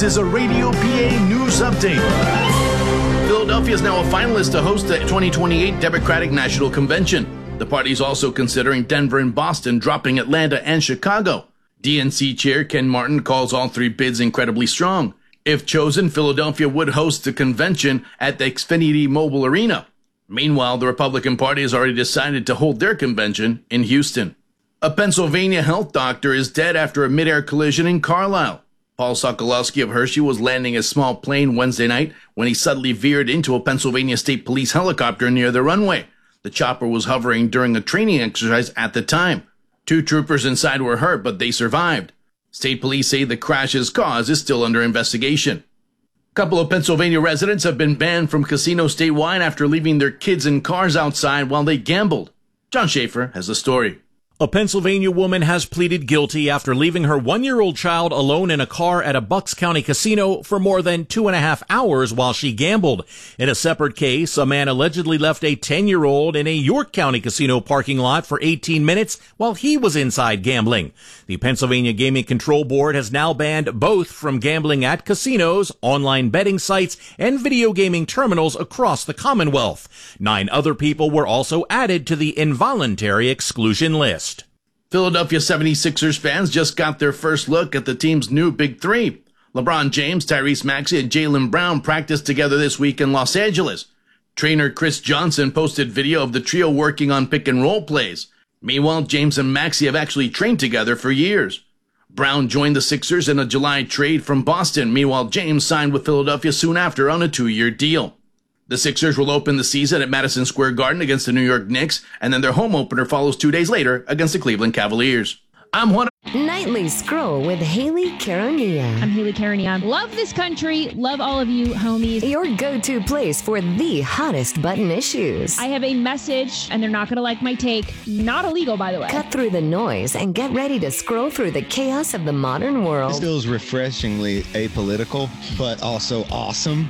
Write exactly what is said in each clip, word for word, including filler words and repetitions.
This is a Radio P A news update. Philadelphia is now a finalist to host the twenty twenty-eight Democratic National Convention. The party is also considering Denver and Boston, dropping Atlanta and Chicago. D N C Chair Ken Martin calls all three bids incredibly strong. If chosen, Philadelphia would host the convention at the Xfinity Mobile Arena. Meanwhile, the Republican Party has already decided to hold their convention in Houston. A Pennsylvania health doctor is dead after a mid-air collision in Carlisle. Paul Sokolowski of Hershey was landing a small plane Wednesday night when he suddenly veered into a Pennsylvania State Police helicopter near the runway. The chopper was hovering during a training exercise at the time. Two troopers inside were hurt, but they survived. State police say the crash's cause is still under investigation. A couple of Pennsylvania residents have been banned from casinos statewide after leaving their kids in cars outside while they gambled. John Schaefer has the story. A Pennsylvania woman has pleaded guilty after leaving her one-year-old child alone in a car at a Bucks County casino for more than two and a half hours while she gambled. In a separate case, a man allegedly left a ten-year-old in a York County casino parking lot for eighteen minutes while he was inside gambling. The Pennsylvania Gaming Control Board has now banned both from gambling at casinos, online betting sites, and video gaming terminals across the Commonwealth. Nine other people were also added to the involuntary exclusion list. Philadelphia seventy-sixers fans just got their first look at the team's new Big Three. LeBron James, Tyrese Maxey, and Jaylen Brown practiced together this week in Los Angeles. Trainer Chris Johnson posted video of the trio working on pick-and-roll plays. Meanwhile, James and Maxey have actually trained together for years. Brown joined the Sixers in a July trade from Boston. Meanwhile, James signed with Philadelphia soon after on a two-year deal. The Sixers will open the season at Madison Square Garden against the New York Knicks, and then their home opener follows two days later against the Cleveland Cavaliers. I'm Juan. Nightly Scroll with Haley Carania. I'm Haley Carania. Love this country. Love all of you, homies. Your go-to place for the hottest button issues. I have a message, and they're not going to like my take. Not illegal, by the way. Cut through the noise and get ready to scroll through the chaos of the modern world. This feels refreshingly apolitical, but also awesome.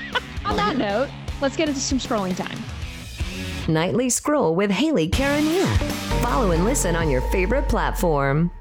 On that note, let's get into some scrolling time. Nightly Scroll with Haley Carania. Follow and listen on your favorite platform.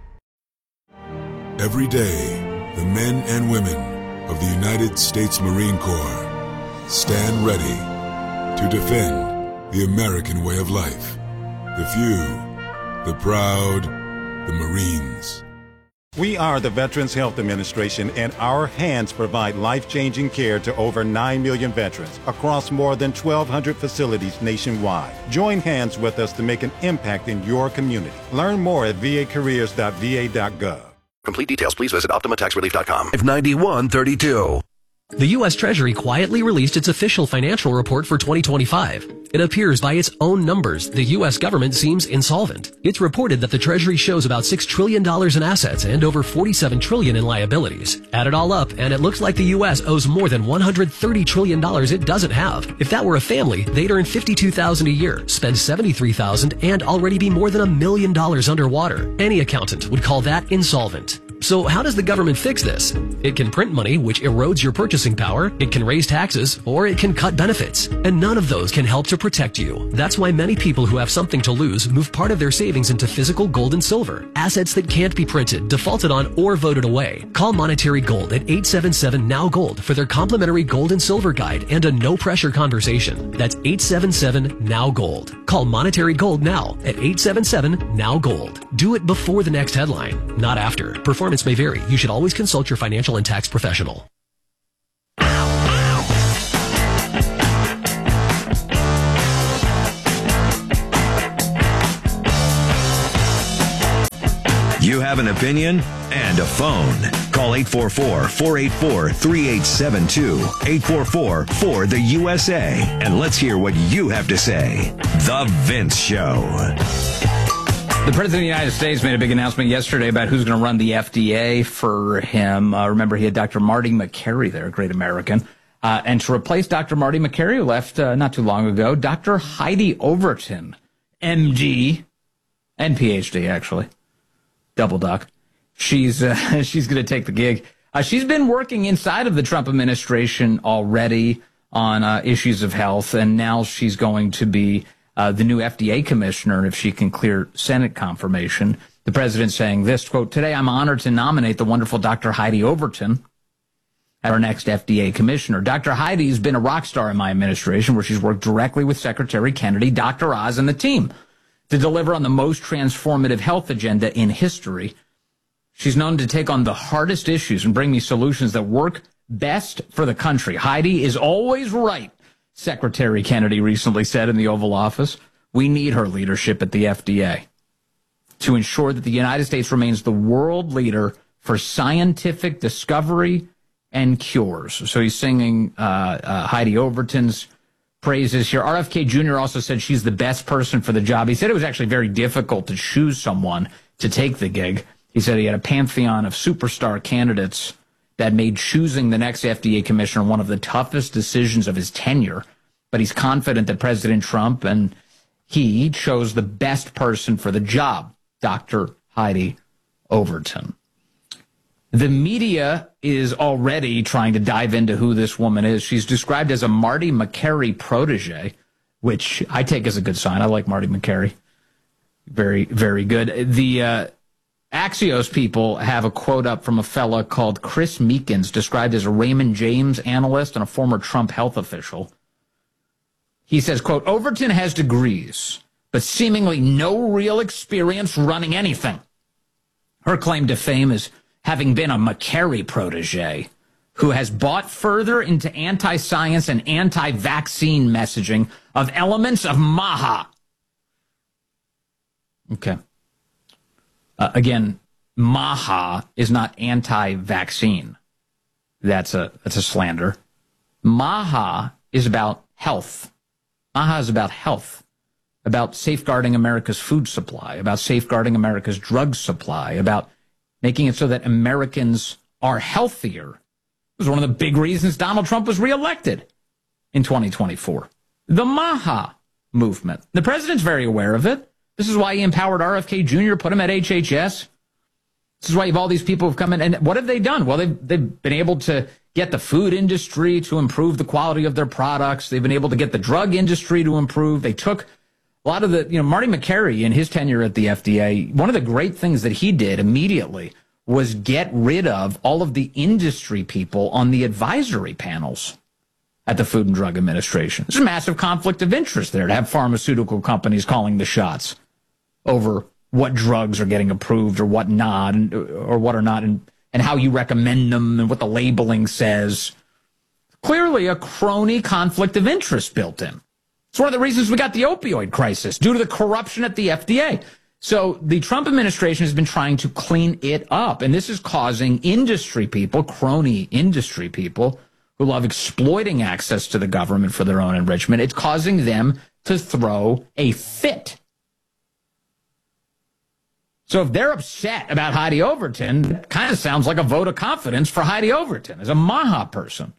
Every day, the men and women of the United States Marine Corps stand ready to defend the American way of life. The few, the proud, the Marines. We are the Veterans Health Administration, and our hands provide life-changing care to over nine million veterans across more than twelve hundred facilities nationwide. Join hands with us to make an impact in your community. Learn more at v a careers dot v a dot gov. Complete details, please visit Optima Tax Relief dot com. ninety-one thirty-two. The U S Treasury quietly released its official financial report for twenty twenty-five. It appears by its own numbers, the U S government seems insolvent. It's reported that the Treasury shows about six trillion dollars in assets and over forty-seven trillion dollars in liabilities. Add it all up, and it looks like the U S owes more than one hundred thirty trillion dollars it doesn't have. If that were a family, they'd earn fifty-two thousand dollars a year, spend seventy-three thousand dollars, and already be more than a million dollars underwater. Any accountant would call that insolvent. So how does the government fix this? It can print money, which erodes your purchasing power, it can raise taxes, or it can cut benefits. And none of those can help to protect you. That's why many people who have something to lose move part of their savings into physical gold and silver, assets that can't be printed, defaulted on, or voted away. Call Monetary Gold at eight seven seven N O W Gold for their complimentary gold and silver guide and a no-pressure conversation. That's eight seven seven N O W Gold. Call Monetary Gold now at eight seven seven N O W Gold. Do it before the next headline, not after. Performance may vary. You should always consult your financial and tax professional. You have an opinion and a phone. Call eight four four, four eight four, three eight seven two, eight four four, four the U S A, and let's hear what you have to say. The Vince Show. The President of the United States made a big announcement yesterday about who's going to run the F D A for him. Uh, remember, he had Doctor Marty Makary there, a great American. Uh, and to replace Doctor Marty Makary, who left uh, not too long ago, Doctor Heidi Overton, M D, and P H D, actually. Double duck. She's uh, she's going to take the gig. Uh, she's been working inside of the Trump administration already on uh, issues of health, and now she's going to be uh, the new F D A commissioner if she can clear Senate confirmation. The president saying this, quote, "Today I'm honored to nominate the wonderful Doctor Heidi Overton as our next F D A commissioner. Doctor Heidi has been a rock star in my administration, where she's worked directly with Secretary Kennedy, Doctor Oz, and the team to deliver on the most transformative health agenda in history. She's known to take on the hardest issues and bring me solutions that work best for the country. Heidi is always right, Secretary Kennedy recently said in the Oval Office. We need her leadership at the F D A to ensure that the United States remains the world leader for scientific discovery and cures. So he's singing uh, uh, Heidi Overton's praises here. R F K Junior also said she's the best person for the job. He said it was actually very difficult to choose someone to take the gig. He said he had a pantheon of superstar candidates that made choosing the next F D A commissioner one of the toughest decisions of his tenure. But he's confident that President Trump and he chose the best person for the job, Doctor Heidi Overton. The media is already trying to dive into who this woman is. She's described as a Marty Makary protege, which I take as a good sign. I like Marty Makary. Very, very good. The uh, Axios people have a quote up from a fella called Chris Meekins, described as a Raymond James analyst and a former Trump health official. He says, quote, Overton has degrees, but seemingly no real experience running anything. Her claim to fame is having been a Makary protege who has bought further into anti-science and anti-vaccine messaging of elements of MAHA. Okay. Uh, again, MAHA is not anti-vaccine. That's a, that's a slander. MAHA is about health. MAHA is about health, about safeguarding America's food supply, about safeguarding America's drug supply, about making it so that Americans are healthier. It was one of the big reasons Donald Trump was reelected in twenty twenty-four. The MAHA movement. The president's very aware of it. This is why he empowered R F K Junior, put him at H H S. This is why you have all these people who've come in. And what have they done? Well, they've, they've been able to get the food industry to improve the quality of their products. They've been able to get the drug industry to improve. They took a lot of the, you know, Marty Makary in his tenure at the F D A, one of the great things that he did immediately was get rid of all of the industry people on the advisory panels at the Food and Drug Administration. There's a massive conflict of interest there to have pharmaceutical companies calling the shots over what drugs are getting approved or what not, and, or what are not, and, and how you recommend them and what the labeling says. Clearly a crony conflict of interest built in. It's one of the reasons we got the opioid crisis, due to the corruption at the F D A. So the Trump administration has been trying to clean it up, and this is causing industry people, crony industry people, who love exploiting access to the government for their own enrichment. It's causing them to throw a fit. So if they're upset about Heidi Overton, it kind of sounds like a vote of confidence for Heidi Overton as a MAHA person.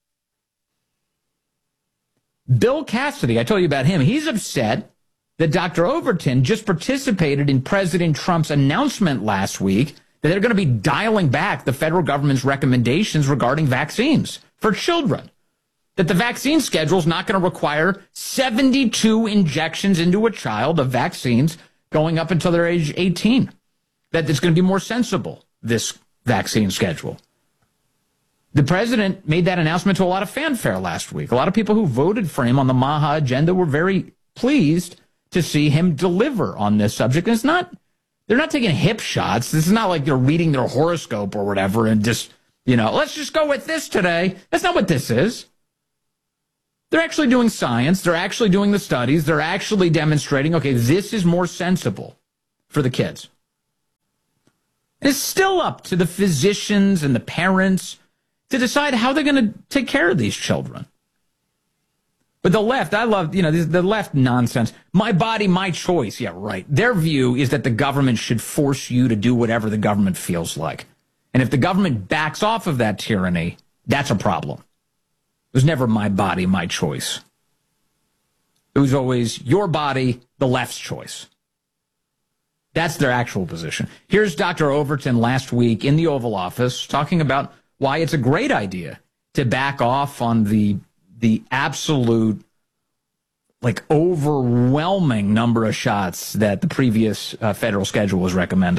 Bill Cassidy, I told you about him. He's upset that Doctor Overton just participated in President Trump's announcement last week that they're going to be dialing back the federal government's recommendations regarding vaccines for children. That the vaccine schedule is not going to require seventy-two injections into a child of vaccines going up until they're age eighteen. That it's going to be more sensible, this vaccine schedule. The president made that announcement to a lot of fanfare last week. A lot of people who voted for him on the MAHA agenda were very pleased to see him deliver on this subject. And it's not, they're not taking hip shots. This is not like they're reading their horoscope or whatever and just, you know, let's just go with this today. That's not what this is. They're actually doing science. They're actually doing the studies. They're actually demonstrating, okay, this is more sensible for the kids. And it's still up to the physicians and the parents to decide how they're going to take care of these children. But the left, I love, you know, the left nonsense. My body, my choice. Yeah, right. Their view is that the government should force you to do whatever the government feels like. And if the government backs off of that tyranny, that's a problem. It was never my body, my choice. It was always your body, the left's choice. That's their actual position. Here's Doctor Overton last week in the Oval Office talking about why it's a great idea to back off on the the absolute, like, overwhelming number of shots that the previous uh, federal schedule was recommending.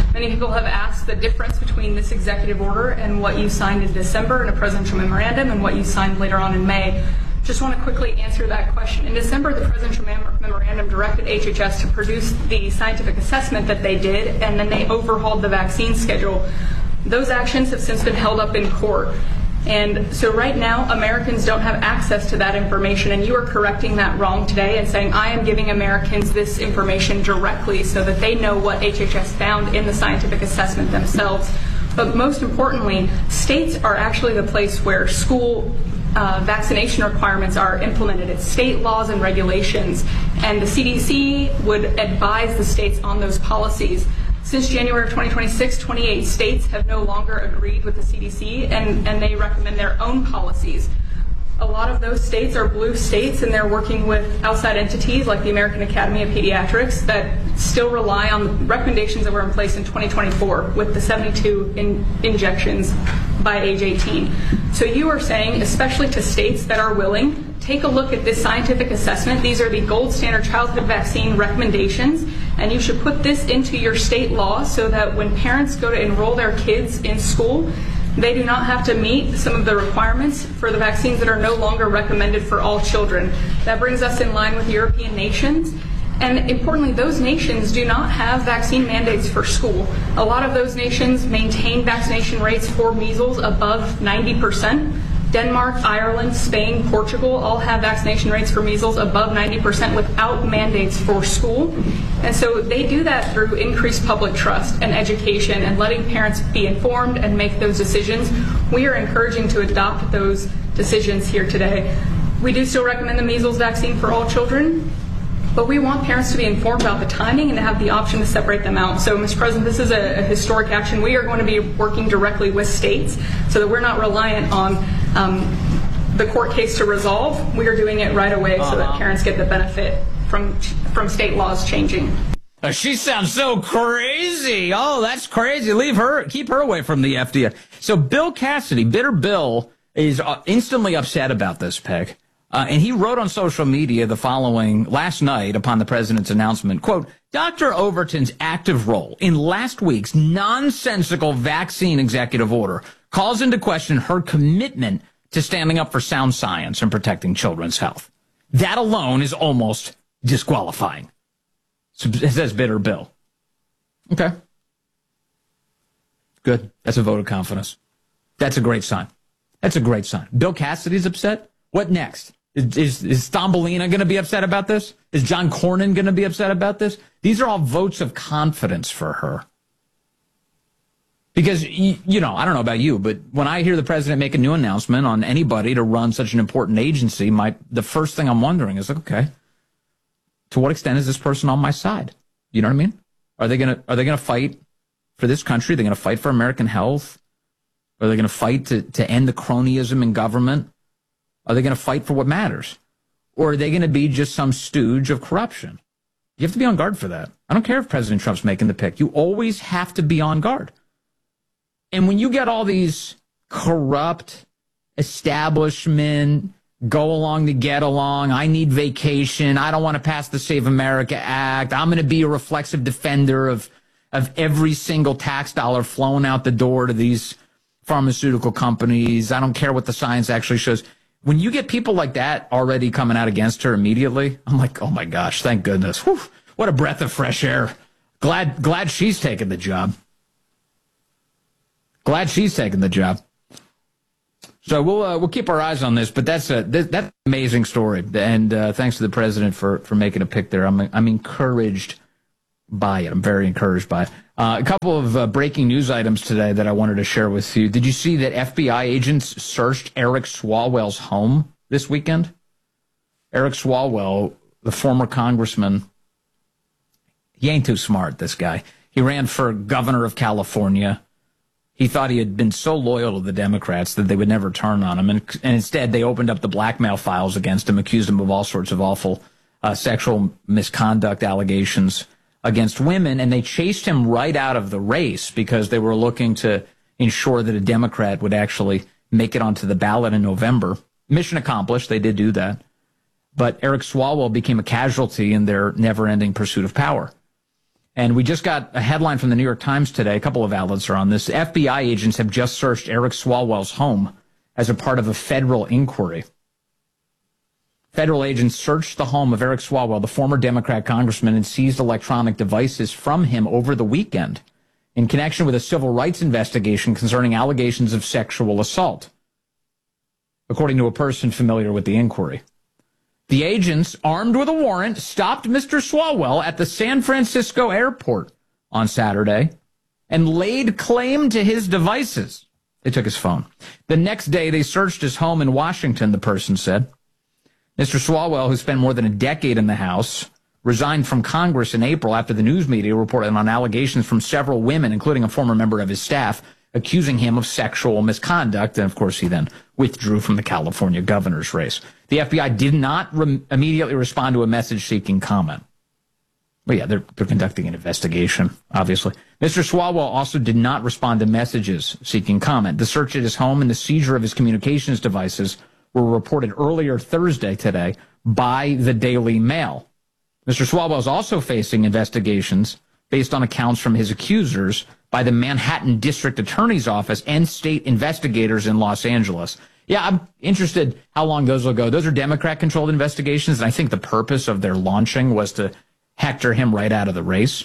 Many people have asked the difference between this executive order and what you signed in December in a presidential memorandum and what you signed later on in May. Just want to quickly answer that question. In December, the presidential mem- memorandum directed H H S to produce the scientific assessment that they did, and then they overhauled the vaccine schedule. Those actions have since been held up in court. And so right now, Americans don't have access to that information, and you are correcting that wrong today and saying, I am giving Americans this information directly so that they know what H H S found in the scientific assessment themselves. But most importantly, states are actually the place where school uh, vaccination requirements are implemented. It's state laws and regulations, and the C D C would advise the states on those policies. Since January of twenty twenty-six, twenty-eight states have no longer agreed with the C D C, and, and they recommend their own policies. A lot of those states are blue states, and they're working with outside entities like the American Academy of Pediatrics that still rely on the recommendations that were in place in twenty twenty-four with the seventy-two in, injections by age eighteen. So you are saying, especially to states that are willing, take a look at this scientific assessment. These are the gold standard childhood vaccine recommendations, and you should put this into your state law so that when parents go to enroll their kids in school, they do not have to meet some of the requirements for the vaccines that are no longer recommended for all children. That brings us in line with European nations. And importantly, those nations do not have vaccine mandates for school. A lot of those nations maintain vaccination rates for measles above ninety percent. Denmark, Ireland, Spain, Portugal all have vaccination rates for measles above ninety percent without mandates for school. And so they do that through increased public trust and education and letting parents be informed and make those decisions. We are encouraging to adopt those decisions here today. We do still recommend the measles vaccine for all children, but we want parents to be informed about the timing and to have the option to separate them out. So, Mister President, this is a, a historic action. We are going to be working directly with states so that we're not reliant on um, the court case to resolve. We are doing it right away uh-huh. so that parents get the benefit from from state laws changing. Uh, she sounds so crazy. Oh, that's crazy. Leave her, keep her away from the F D A. So Bill Cassidy, Bitter Bill, is uh, instantly upset about this, Peg. Uh, and he wrote on social media the following last night upon the president's announcement, quote, Doctor Overton's active role in last week's nonsensical vaccine executive order calls into question her commitment to standing up for sound science and protecting children's health. That alone is almost disqualifying. So it says Bitter Bill. Okay. Good. That's a vote of confidence. That's a great sign. That's a great sign. Bill Cassidy's upset. What next? Is, is, is Stombolina going to be upset about this? Is John Cornyn going to be upset about this? These are all votes of confidence for her. Because, you, you know, I don't know about you, but when I hear the president make a new announcement on anybody to run such an important agency, my the first thing I'm wondering is, like, okay, to what extent is this person on my side? You know what I mean? Are they going to are they going to fight for this country? Are they going to fight for American health? Are they going to fight to, to end the cronyism in government? Are they going to fight for what matters? Or are they going to be just some stooge of corruption? You have to be on guard for that. I don't care if President Trump's making the pick. You always have to be on guard. And when you get all these corrupt establishment, go along to get along, I need vacation, I don't want to pass the Save America Act, I'm going to be a reflexive defender of, of every single tax dollar flowing out the door to these pharmaceutical companies, I don't care what the science actually shows. When you get people like that already coming out against her immediately, I'm like, oh my gosh, thank goodness. Whew, what a breath of fresh air. Glad glad she's taking the job. Glad she's taking the job. So we'll uh, we'll keep our eyes on this, but that's a th- that's an amazing story, and uh, thanks to the president for for making a pick there. I'm I'm encouraged by it. I'm very encouraged by it. Uh, a couple of uh, breaking news items today that I wanted to share with you. Did you see that F B I agents searched Eric Swalwell's home this weekend? Eric Swalwell, the former congressman, he ain't too smart, this guy. He ran for governor of California. He thought he had been so loyal to the Democrats that they would never turn on him. And, and instead, they opened up the blackmail files against him, accused him of all sorts of awful uh, sexual misconduct allegations against women, and they chased him right out of the race because they were looking to ensure that a Democrat would actually make it onto the ballot in November. Mission accomplished. They did do that. But Eric Swalwell became a casualty in their never-ending pursuit of power. And we just got a headline from the New York Times today. A couple of outlets are on this. F B I agents have just searched Eric Swalwell's home as a part of a federal inquiry. Federal agents searched the home of Eric Swalwell, the former Democrat congressman, and seized electronic devices from him over the weekend in connection with a civil rights investigation concerning allegations of sexual assault, according to a person familiar with the inquiry. The agents, armed with a warrant, stopped Mister Swalwell at the San Francisco airport on Saturday and laid claim to his devices. They took his phone. The next day, they searched his home in Washington, the person said. Mister Swalwell, who spent more than a decade in the House, resigned from Congress in April after the news media reported on allegations from several women, including a former member of his staff, accusing him of sexual misconduct. And, of course, he then withdrew from the California governor's race. The F B I did not re- immediately respond to a message seeking comment. Well, yeah, they're, they're conducting an investigation, obviously. Mister Swalwell also did not respond to messages seeking comment. The search at his home and the seizure of his communications devices were reported earlier Thursday today by the Daily Mail. Mister Swalwell is also facing investigations based on accounts from his accusers by the Manhattan District Attorney's Office and state investigators in Los Angeles. Yeah, I'm interested how long those will go. Those are Democrat-controlled investigations, and I think the purpose of their launching was to hector him right out of the race.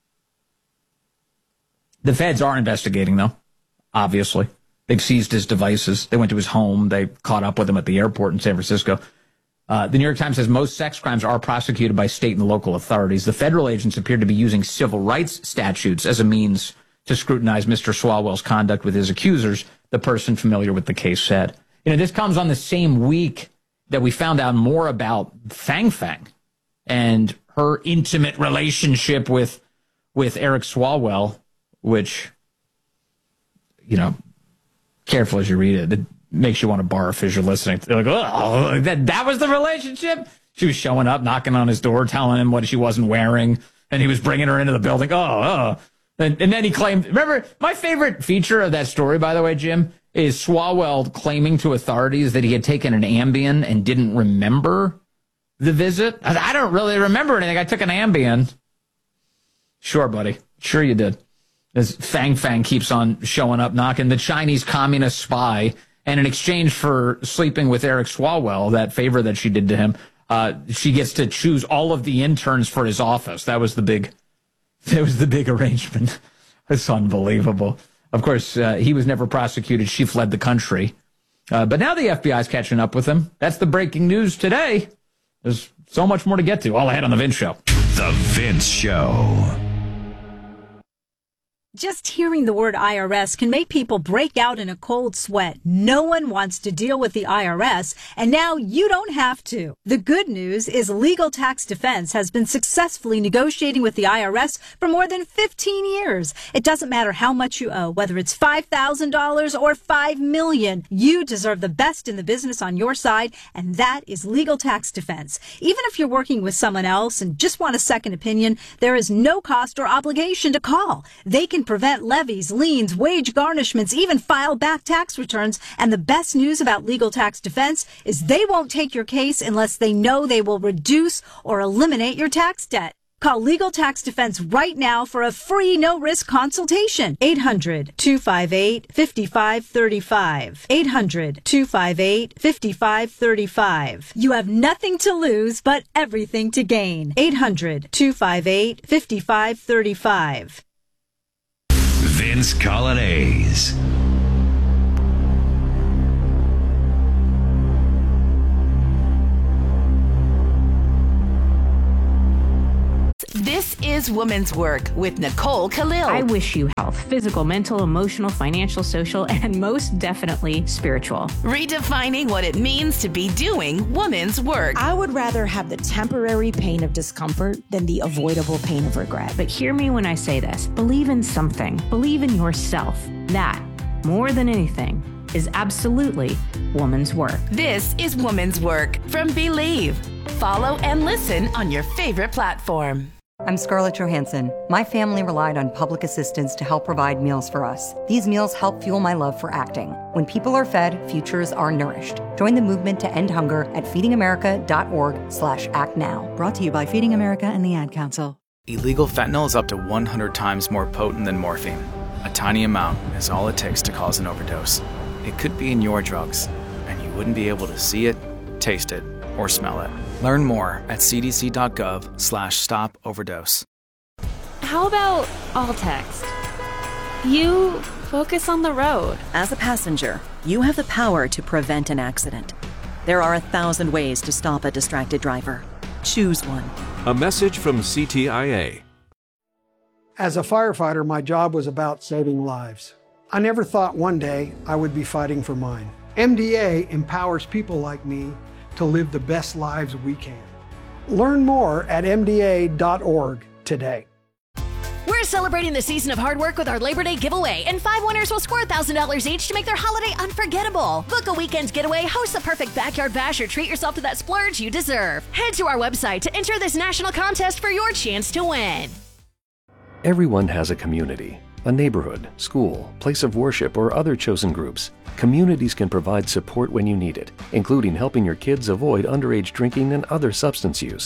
The feds are investigating, though, obviously. They've seized his devices. They went to his home. They caught up with him at the airport in San Francisco. Uh, the New York Times says most sex crimes are prosecuted by state and local authorities. The federal agents appear to be using civil rights statutes as a means to scrutinize Mister Swalwell's conduct with his accusers, the person familiar with the case said. You know, this comes on the same week that we found out more about Fang Fang and her intimate relationship with with Eric Swalwell, which, you know, careful as you read it, it makes you want to barf as you're listening. They're like, oh, that, that was the relationship? She was showing up, knocking on his door, telling him what she wasn't wearing, and he was bringing her into the building. Oh, oh. And, and then he claimed, remember, my favorite feature of that story, by the way, Jim, is Swalwell claiming to authorities that he had taken an Ambien and didn't remember the visit. I, I don't really remember anything. I took an Ambien. Sure, buddy. Sure you did. As Fang Fang keeps on showing up, knocking, the Chinese communist spy, and in exchange for sleeping with Eric Swalwell, that favor that she did to him, uh, she gets to choose all of the interns for his office. That was the big, that was the big arrangement. It's unbelievable. Of course, uh, he was never prosecuted. She fled the country. Uh, but now the F B I is catching up with him. That's the breaking news today. There's so much more to get to. All ahead on The Vince Show. The Vince Show. Just hearing the word I R S can make people break out in a cold sweat. No one wants to deal with the I R S, and now you don't have to. The good news is Legal Tax Defense has been successfully negotiating with the I R S for more than fifteen years. It doesn't matter how much you owe, whether it's five thousand dollars or five million dollars. You deserve the best in the business on your side, and that is Legal Tax Defense. Even if you're working with someone else and just want a second opinion, there is no cost or obligation to call. They can prevent levies, liens, wage garnishments, even file back tax returns. And the best news about Legal Tax Defense is they won't take your case unless they know they will reduce or eliminate your tax debt. Call Legal Tax Defense right now for a free no-risk consultation. eight hundred, two five eight, five five three five. eight hundred, two five eight, five five three five. You have nothing to lose but everything to gain. eight hundred, two five eight, five five three five. Vince Colonnese. This is Women's Work with Nicole Khalil. I wish you health, physical, mental, emotional, financial, social, and most definitely spiritual. Redefining what it means to be doing women's work. I would rather have the temporary pain of discomfort than the avoidable pain of regret. But hear me when I say this. Believe in something. Believe in yourself. That, more than anything, is absolutely woman's work. This is Woman's Work from Believe. Follow and listen on your favorite platform. I'm Scarlett Johansson. My family relied on public assistance to help provide meals for us. These meals help fuel my love for acting. When people are fed, futures are nourished. Join the movement to end hunger at feedingamerica.org slash act now. Brought to you by Feeding America and the Ad Council. Illegal fentanyl is up to one hundred times more potent than morphine. A tiny amount is all it takes to cause an overdose. It could be in your drugs, and you wouldn't be able to see it, taste it, or smell it. Learn more at cdc.gov slash stop overdose. How about all text? You focus on the road. As a passenger, you have the power to prevent an accident. There are a thousand ways to stop a distracted driver. Choose one. A message from C T I A. As a firefighter, my job was about saving lives. I never thought one day I would be fighting for mine. M D A empowers people like me to live the best lives we can. Learn more at M D A dot org today. We're celebrating the season of hard work with our Labor Day giveaway, and five winners will score one thousand dollars each to make their holiday unforgettable. Book a weekend getaway, host the perfect backyard bash, or treat yourself to that splurge you deserve. Head to our website to enter this national contest for your chance to win. Everyone has a community, a neighborhood, school, place of worship, or other chosen groups. Communities can provide support when you need it, including helping your kids avoid underage drinking and other substance use.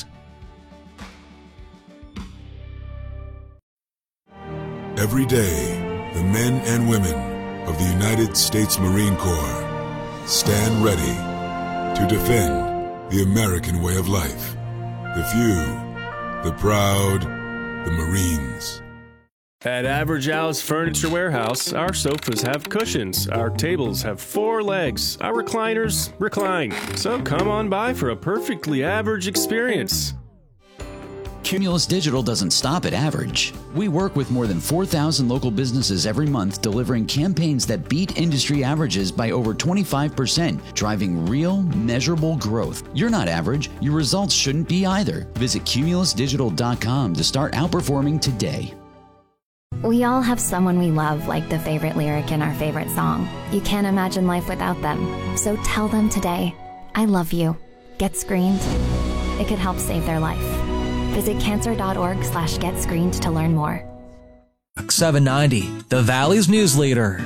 Every day, the men and women of the United States Marine Corps stand ready to defend the American way of life. The few, the proud, the Marines. At Average Al's Furniture Warehouse, our sofas have cushions, our tables have four legs, our recliners recline. So come on by for a perfectly average experience. Cumulus Digital doesn't stop at average. We work with more than four thousand local businesses every month, delivering campaigns that beat industry averages by over twenty-five percent, driving real, measurable growth. You're not average. Your results shouldn't be either. Visit cumulus digital dot com to start outperforming today. We all have someone we love, like the favorite lyric in our favorite song. You can't imagine life without them. So tell them today, I love you. Get screened. It could help save their life. Visit cancer.org slash get screened to learn more. seven ninety, the Valley's news leader.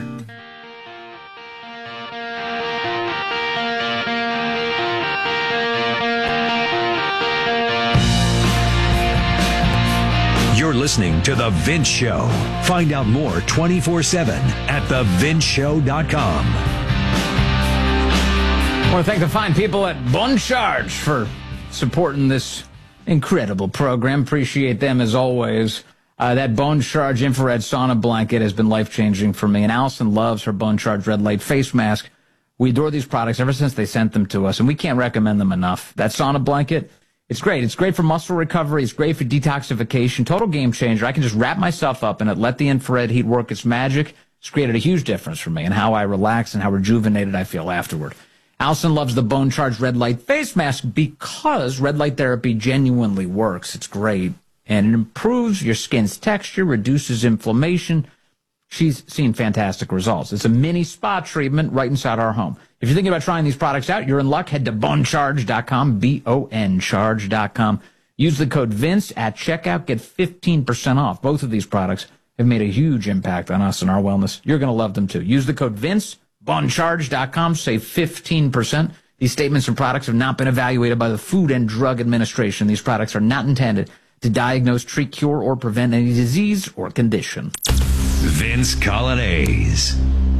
You're listening to The Vince Show. Find out more twenty-four seven at the vince show dot com. I want to thank the fine people at Bon Charge for supporting this incredible program. Appreciate them as always. Uh, that Bon Charge infrared sauna blanket has been life-changing for me. And Allison loves her Bon Charge red light face mask. We adore these products ever since they sent them to us, and we can't recommend them enough. That sauna blanket, it's great. It's great for muscle recovery. It's great for detoxification. Total game changer. I can just wrap myself up in it, let the infrared heat work its magic. It's created a huge difference for me in how I relax and how rejuvenated I feel afterward. Allison loves the Bon Charge red light face mask because red light therapy genuinely works. It's great. And it improves your skin's texture, reduces inflammation. She's seen fantastic results. It's a mini spa treatment right inside our home. If you're thinking about trying these products out, you're in luck. Head to bon charge dot com, B O N charge dot com. Use the code Vince at checkout. Get fifteen percent off. Both of these products have made a huge impact on us and our wellness. You're going to love them too. Use the code Vince. bon charge dot com, save fifteen percent. These statements and products have not been evaluated by the Food and Drug Administration. These products are not intended to diagnose, treat, cure, or prevent any disease or condition. Vince Coglianese.